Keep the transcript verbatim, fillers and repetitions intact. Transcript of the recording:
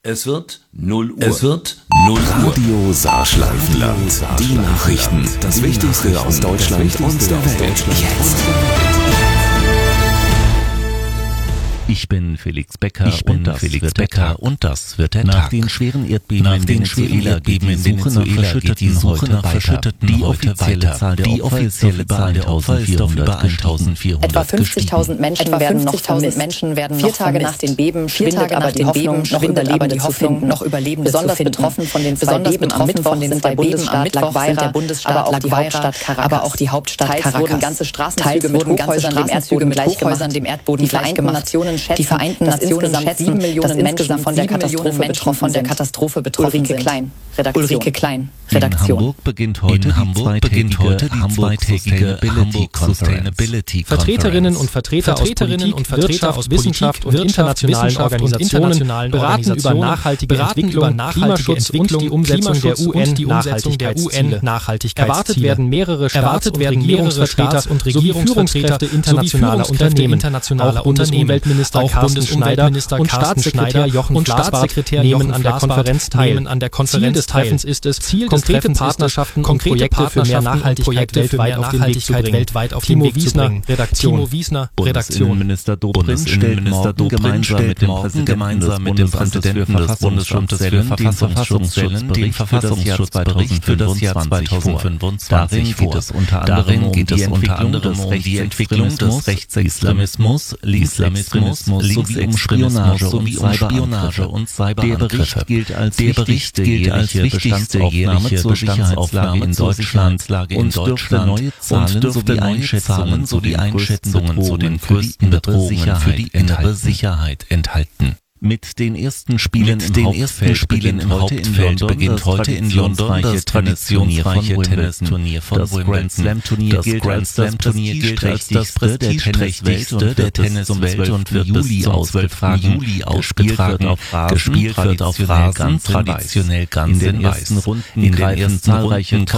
Es wird null Uhr. Es wird null Uhr. Radio Saarschleifland. Die Nachrichten. Das Wichtigste aus Deutschland und der Welt. Jetzt. Ich bin Felix Becker, ich bin und das Felix wird Becker der Tag. und das wird der Nach Tag. den schweren Erdbeben Nach in den schweren Venezuela Erdbeben in geht die Suche nach Venezuela geht die Verschütteten Suche heute nach weiter. Verschütteten Die heute offizielle weiter. Zahl der Die Opfer ist offizielle auf Zahl der Opfer ist auf über eintausendvierhundert Etwa fünfzigtausend Menschen Etwa werden noch fünfzigtausend vermisst. Menschen werden Vier noch Tage vermisst. nach den Beben Vier schwindet Tage aber nach die den Hoffnung, Beben noch schwindet aber Überlebende die zu Hoffnung, finden. noch Überlebende Besonders zu finden. betroffen von den zwei Besonders Beben am betroffen Mittwoch von den sind zwei der Beben am Bundesstaat Mittwoch La sind Guaira, der Bundesstaat aber auch La die Guaira, Hauptstadt Caracas. aber auch die Hauptstadt Teils Caracas. wurden ganze Straßenzüge Teils mit wurden ganze Hochhäusern dem Straßenzüge Erdboden mit gleichgemacht. Hochhäusern dem Erdboden Die Vereinten gleichgemacht. Nationen schätzen, Die Vereinten dass Nationen insgesamt schätzen, sieben Millionen dass Menschen insgesamt von der sieben Millionen Katastrophe Menschen betroffen von der sind. Katastrophe betroffen Ulrike sind. Klein, Redaktion. Ulrike Klein, In Redaktion. Hamburg beginnt heute In die Hamburg beginnt heute die Hamburg zweitägige Sustainability Hamburg Conference. Sustainability Vertreterinnen und Conference. Vertreter Vertreterinnen aus Politik, und Vertreter Wirtschaft, aus Wissenschaft und Politik, internationalen Wirtschaft und Organisationen internationalen beraten über Organisationen nachhaltige beraten Entwicklung, über nachhaltige Klimaschutz Entwicklung, und die Umsetzung der Klimaschutz U N und die Umsetzung der U N Nachhaltigkeitsziele. Erwartet Nachhaltigkeitsziele. werden mehrere Staats- Erwartet und werden mehrere Regierungsvertreter Staats- und sowie Regierungsvertreter Führungskräfte internationaler sowie Führungskräfte Unternehmen. internationaler Auch Bundesumweltminister Unternehmen. Auch Carsten Schneider Bundesumweltminister und Carsten Staatssekretär Schneider Jochen und Flassbart Staatssekretär nehmen Jochen an der Flassbart Konferenz teil. nehmen an der Ziel Konferenz des teil. Treffens ist es, Ziel des konkrete Treffens ist es, Partnerschaften und konkrete Projekte für mehr Partnerschaften und Nachhaltigkeit Projekte für weltweit mehr auf den Weg zu Nachhaltigkeit bringen. weltweit auf den Timo Weg zu Wiesner, bringen. Redaktion. Timo Wiesner, Redaktion. Bundesinnenminister Dobrindt stellt morgen gemeinsam mit dem Präsidenten gemeinsam mit dem Präsidenten des Bundesamtes für Verfassungsschutz den Verfassungsschutzbericht für das Jahr zweitausendzweiundzwanzig vor. Darin geht es unter anderem um die Entwicklung des Rechtsextremismus, Linksextremismus sowie um Spionage sowie um Spionage und Cyberangriffe. Der Bericht gilt als Der Bericht gilt als wichtigste jährliche Bestandsaufnahme in Deutschland und dürfte neue Zahlen sowie Einschätzungen sowie Einschätzungen zu den größten Bedrohungen für die innere Sicherheit enthalten. Mit den ersten Spielen Mit im den Hauptfeld ersten Spielen im Hauptfeld beginnt heute in London das traditionsreiche Tennisturnier von Das Wimbledon. Grand Slam Turnier Das gilt Grand als das Slam Turnier gilt als das prestigeträchtigste der prestigeträchtigste Tenniswelt der und wird bis Tenniswelt zum und zwölften wird bis Juli zum ausgetragen. Gespielt wird auf Rasen, Gespielt wird auf Rasen, traditionell ganz in in den Weiß. ersten Runden In den greifen ersten zahlreiche Runden